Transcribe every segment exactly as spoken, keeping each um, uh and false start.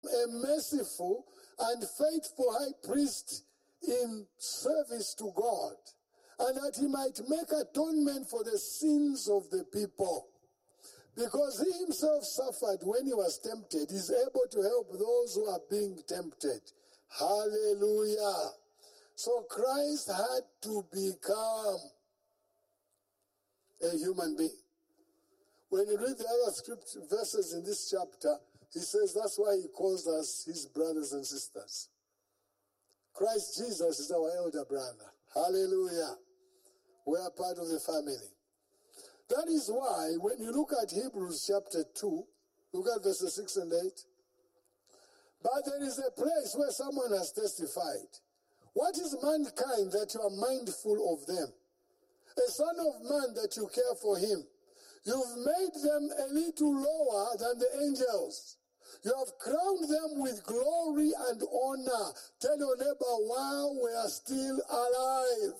a merciful and faithful high priest in service to God, and that he might make atonement for the sins of the people. Because he himself suffered when he was tempted, he's able to help those who are being tempted. Hallelujah. So Christ had to become a human being. When you read the other script verses in this chapter, he says that's why he calls us his brothers and sisters. Christ Jesus is our elder brother. Hallelujah. We are part of the family. That is why when you look at Hebrews chapter two, look at verses six and eight. But there is a place where someone has testified. What is mankind that you are mindful of them? A son of man that you care for him. You've made them a little lower than the angels. You have crowned them with glory and honor. Tell your neighbor, while we are still alive.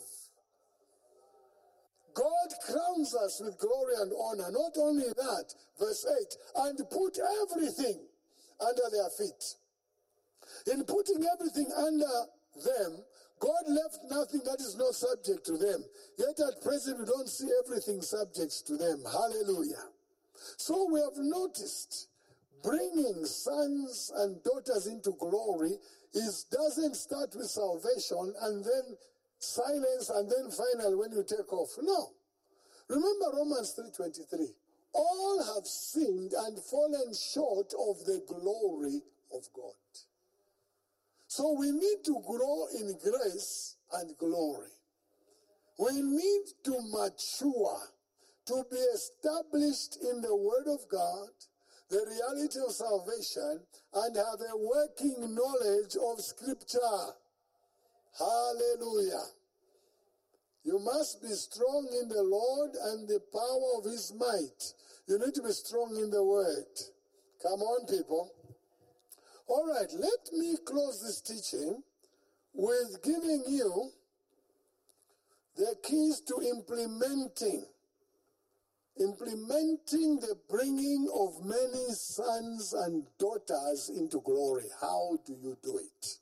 God crowns us with glory and honor. Not only that, verse eight, and put everything under their feet. In putting everything under them, God left nothing that is not subject to them. Yet at present we don't see everything subject to them. Hallelujah. So we have noticed bringing sons and daughters into glory is doesn't start with salvation and then silence and then final when you take off. No. Remember Romans three twenty-three. All have sinned and fallen short of the glory of God. So we need to grow in grace and glory. We need to mature, to be established in the Word of God, the reality of salvation, and have a working knowledge of Scripture. Hallelujah. You must be strong in the Lord and the power of his might. You need to be strong in the Word. Come on, people. All right, let me close this teaching with giving you the keys to implementing, implementing the bringing of many sons and daughters into glory. How do you do it?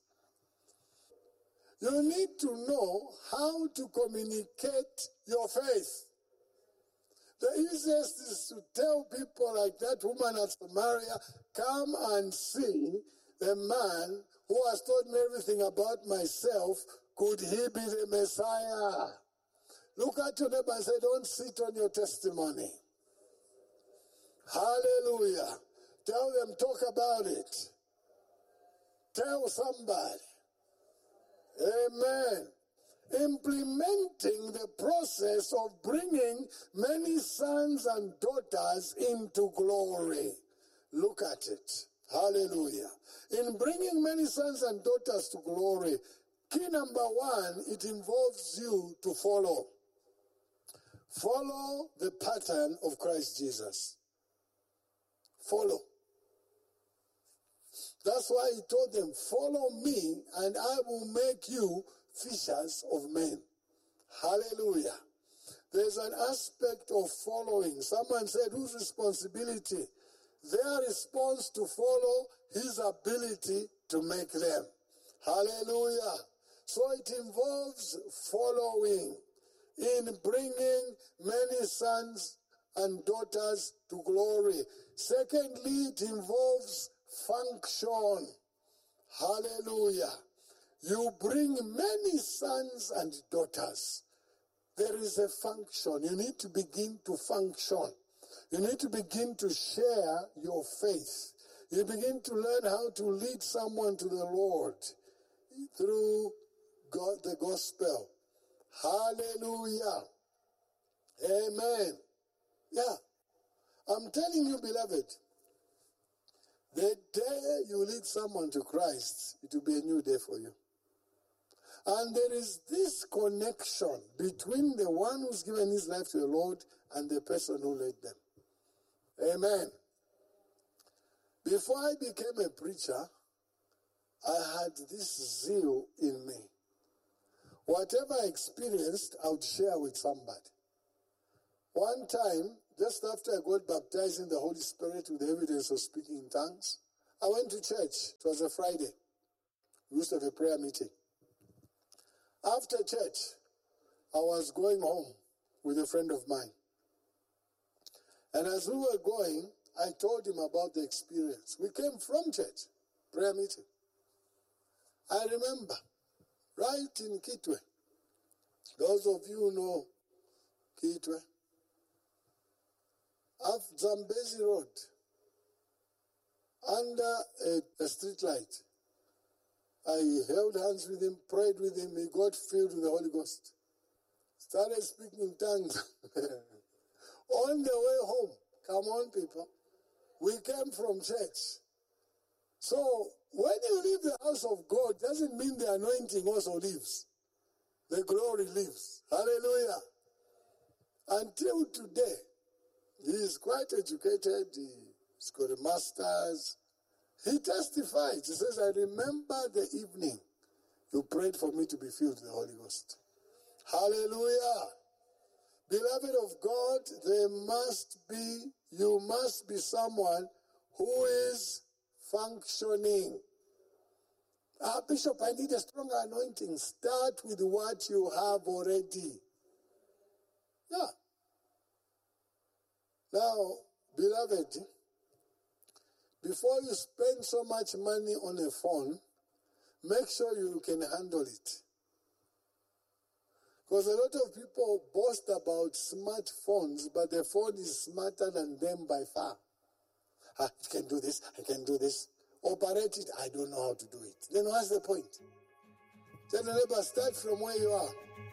You need to know how to communicate your faith. The easiest is to tell people like that woman at Samaria, come and see the man who has told me everything about myself. Could he be the Messiah? Look at your neighbor and say, don't sit on your testimony. Hallelujah. Tell them, talk about it. Tell somebody. Amen. Implementing the process of bringing many sons and daughters into glory. Look at it. Hallelujah. In bringing many sons and daughters to glory, key number one, it involves you to follow. Follow the pattern of Christ Jesus. Follow. That's why he told them, follow me and I will make you fishers of men. Hallelujah. There's an aspect of following. Someone said, whose responsibility? Their response to follow his ability to make them. Hallelujah. So it involves following in bringing many sons and daughters to glory. Secondly, it involves function. Hallelujah. You bring many sons and daughters. There is a function. You need to begin to function. You need to begin to share your faith. You begin to learn how to lead someone to the Lord through God, the gospel. Hallelujah. Amen. Yeah. I'm telling you, beloved, the day you lead someone to Christ, it will be a new day for you. And there is this connection between the one who's given his life to the Lord and the person who led them. Amen. Before I became a preacher, I had this zeal in me. Whatever I experienced, I would share with somebody. One time, just after I got baptized in the Holy Spirit with the evidence of speaking in tongues, I went to church. It was a Friday. We used to have a prayer meeting. After church, I was going home with a friend of mine. And as we were going, I told him about the experience. We came from church, prayer meeting. I remember, right in Kitwe, those of you who know Kitwe, up Zambezi Road, under a, a street light, I held hands with him, prayed with him, he got filled with the Holy Ghost. Started speaking in tongues. On the way home, come on people, we came from church. So when you leave the house of God, doesn't mean the anointing also leaves. The glory lives. Hallelujah. Until today, he is quite educated. He's got a master's. He testifies. He says, I remember the evening you prayed for me to be filled with the Holy Ghost. Hallelujah. Beloved of God, there must be, you must be someone who is functioning. Ah, Bishop, I need a strong anointing. Start with what you have already. Yeah. Now, beloved, before you spend so much money on a phone, make sure you can handle it. Because a lot of people boast about smartphones, but the phone is smarter than them by far. Ah, I can do this, I can do this. Operate it, I don't know how to do it. Then what's the point? Tell the neighbor, start from where you are.